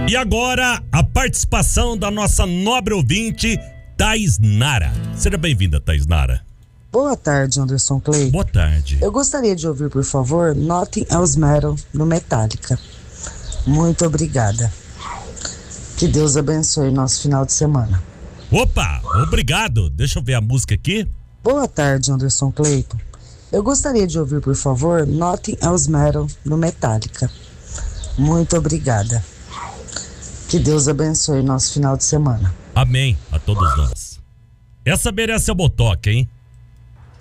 E agora, a participação da nossa nobre ouvinte, Taisnara. Seja bem-vinda, Taisnara. Boa tarde, Anderson Clay. Boa tarde. Eu gostaria de ouvir, por favor, Nothing Else Matters, do Metallica. Muito obrigada. Que Deus abençoe nosso final de semana. Opa, obrigado. Deixa eu ver a música aqui. Boa tarde, Anderson Clayton. Eu gostaria de ouvir, por favor, Nothing Else Matters, do Metallica. Muito obrigada. Que Deus abençoe nosso final de semana. Amém a todos nós. Essa merece a botoca, hein?